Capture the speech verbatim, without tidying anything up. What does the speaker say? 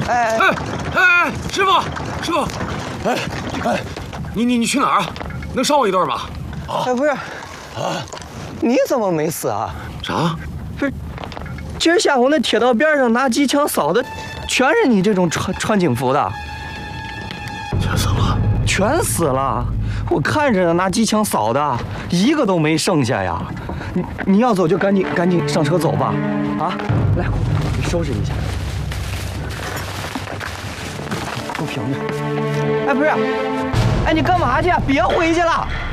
哎哎哎，师傅师傅，哎哎，你你你去哪儿啊？能捎我一段吗？ 啊，哎不是，啊，你怎么没死啊？ 啥？ 不是，今儿下午那铁道边上拿机枪扫的，全是你这种穿穿警服的。 全死了？ 全死了！我看着拿机枪扫的，一个都没剩下呀。你你要走就赶紧赶紧上车走吧。啊，来，你收拾一下。够平的。哎，不是，哎，你干嘛去？别回去了。